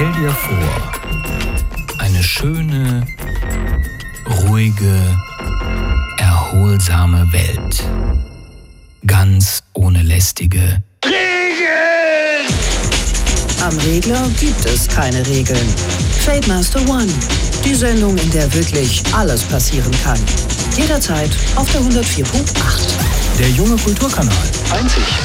Stell dir vor, eine schöne, ruhige, erholsame Welt. Ganz ohne lästige Regeln! Am Regler gibt es keine Regeln. Trademaster One, die Sendung, in der wirklich alles passieren kann. Jederzeit auf der 104.8. Der junge Kulturkanal. Einzig